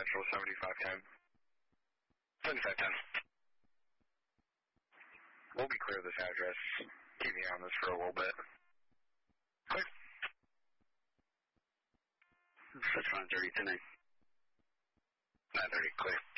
Central 7510. 7510. We'll be clear of this address. Keep me on this for a little bit. Clear. Central 930, 10-8. 930, clear.